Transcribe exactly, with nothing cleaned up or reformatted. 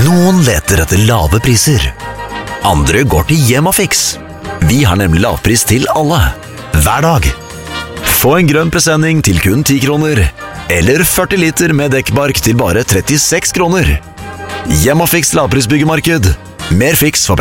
Noen leter etter lave priser. Andre går til Hjemmafix. Vi har nemlig lavpris til alle. Hver dag. Få en grønn presenning til kun ti kroner. Eller førti liter med dekkbark til bare trettiseks kroner. Hjemmafix lavprisbyggemarked. Mer fiks for pengene.